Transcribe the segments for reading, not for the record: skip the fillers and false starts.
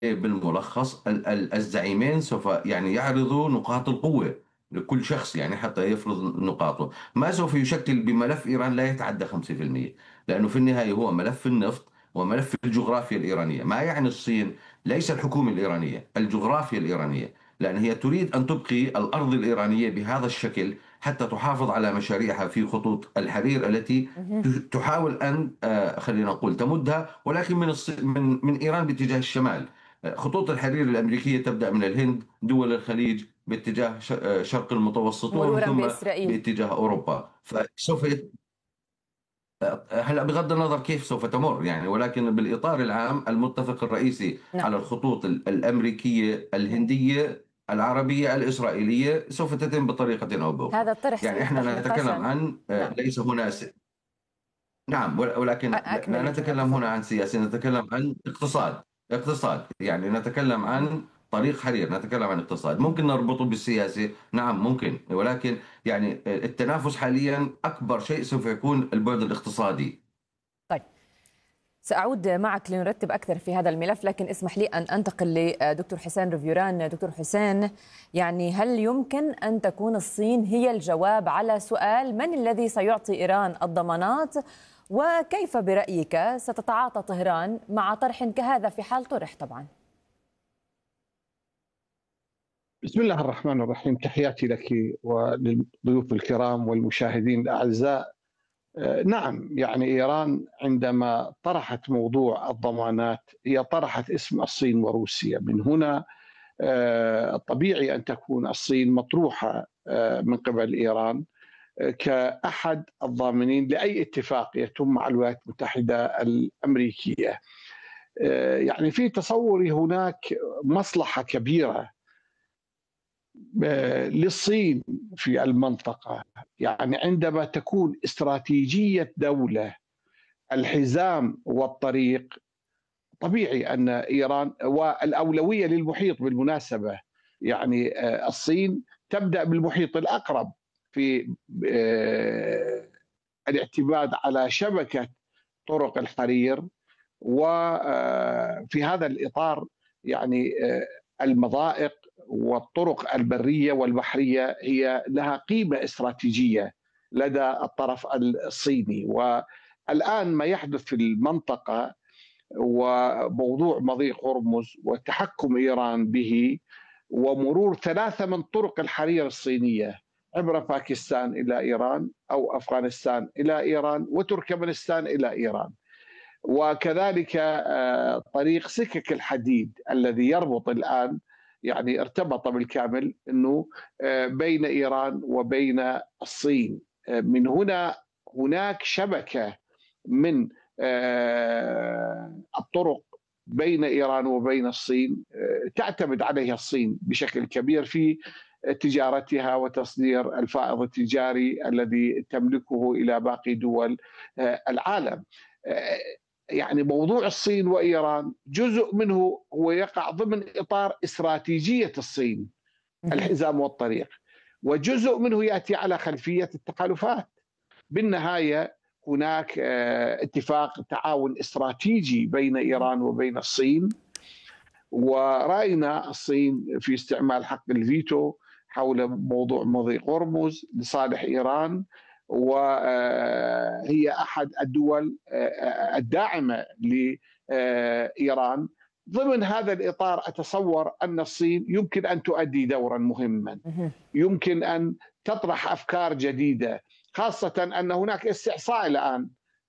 بالملخص الزعيمين سوف يعني يعرضوا نقاط القوة لكل شخص، يعني حتى يفرض نقاطه. ما سوف يشكل بملف إيران لا يتعدى 5%، لأنه في النهاية هو ملف النفط وملف الجغرافيا الإيرانية. ما يعني الصين ليس الحكومة الإيرانية، الجغرافيا الإيرانية، لأن هي تريد أن تبقي الأرض الإيرانية بهذا الشكل حتى تحافظ على مشاريعها في خطوط الحرير التي مهم. تحاول أن خلينا نقول تمدها، ولكن من إيران باتجاه الشمال. خطوط الحرير الأمريكية تبدأ من الهند، دول الخليج باتجاه شرق المتوسط، ومن مرورا ثم بإسرائيل. باتجاه أوروبا. هلا بغض النظر كيف سوف تمر يعني، ولكن بالإطار العام المتفق الرئيسي نعم. على الخطوط الأمريكية الهندية العربية الإسرائيلية سوف تتم بطريقة أو بأخرى. هذا الطرح يعني احنا سنفتح نتكلم نقاشا. عن نعم. ليس هنا نعم، ولكن لا أكمل الجملة نتكلم هنا تفضل. عن سياسة، نتكلم عن اقتصاد. يعني نتكلم مهم. عن طريق حرير، نتكلم عن اقتصاد. ممكن نربطه بالسياسة، نعم ممكن، ولكن يعني التنافس حاليا أكبر شيء سوف يكون البعد الاقتصادي. طيب، سأعود معك لنرتب أكثر في هذا الملف، لكن اسمح لي أن أنتقل لدكتور حسين رفيوران. دكتور حسين، يعني هل يمكن أن تكون الصين هي الجواب على سؤال من الذي سيعطي إيران الضمانات؟ وكيف برأيك ستتعاطى طهران مع طرح كهذا في حال طرح طبعا؟ بسم الله الرحمن الرحيم. تحياتي لك وللضيوف الكرام والمشاهدين الأعزاء. نعم، يعني إيران عندما طرحت موضوع الضمانات هي طرحت اسم الصين وروسيا. من هنا طبيعي أن تكون الصين مطروحة من قبل إيران كأحد الضامنين لأي اتفاق يتم مع الولايات المتحدة الأمريكية. يعني في تصوري هناك مصلحة كبيرة للصين في المنطقة. يعني عندما تكون استراتيجية دولة الحزام والطريق، طبيعي أن إيران والأولوية للمحيط بالمناسبة. يعني الصين تبدأ بالمحيط الأقرب في الاعتماد على شبكة طرق الحرير. وفي هذا الإطار يعني المضائق والطرق البرية والبحرية هي لها قيمة استراتيجية لدى الطرف الصيني. والآن ما يحدث في المنطقة وموضوع مضيق هرمز وتحكم إيران به ومرور 3 من طرق الحرير الصينية عبر باكستان إلى إيران أو أفغانستان إلى إيران وتركمانستان إلى إيران، وكذلك طريق سكك الحديد الذي يربط الآن، يعني ارتبط بالكامل أنه بين إيران وبين الصين. من هنا هناك شبكة من الطرق بين إيران وبين الصين تعتمد عليها الصين بشكل كبير في تجارتها وتصدير الفائض التجاري الذي تملكه إلى باقي دول العالم. يعني موضوع الصين وإيران جزء منه هو يقع ضمن إطار استراتيجية الصين الحزام والطريق، وجزء منه يأتي على خلفية التحالفات. بالنهاية هناك اتفاق تعاون استراتيجي بين إيران وبين الصين، ورأينا الصين في استعمال حق الفيتو حول موضوع مضيق هرمز لصالح إيران، وهي أحد الدول الداعمة لإيران. ضمن هذا الإطار أتصور أن الصين يمكن أن تؤدي دورا مهما، يمكن أن تطرح أفكار جديدة، خاصة أن هناك استعصاء الآن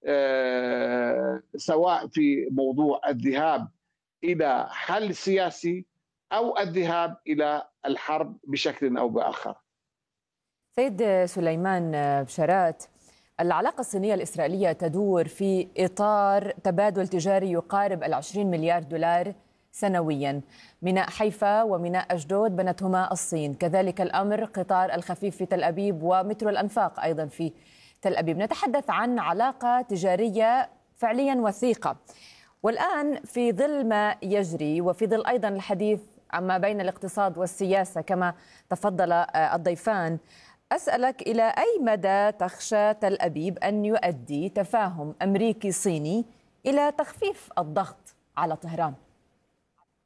سواء في موضوع الذهاب إلى حل سياسي أو الذهاب إلى الحرب بشكل أو بآخر. سيد سليمان بشارات، العلاقة الصينية الإسرائيلية تدور في إطار تبادل تجاري يقارب 20 مليار دولار سنويا. ميناء حيفا وميناء أشدود بنتهما الصين، كذلك الأمر قطار الخفيف في تل أبيب ومترو الأنفاق أيضا في تل أبيب. نتحدث عن علاقة تجارية فعليا وثيقة. والآن في ظل ما يجري وفي ظل أيضا الحديث عما بين الاقتصاد والسياسة كما تفضل الضيفان، أسألك إلى أي مدى تخشى تل أبيب أن يؤدي تفاهم أمريكي صيني إلى تخفيف الضغط على طهران؟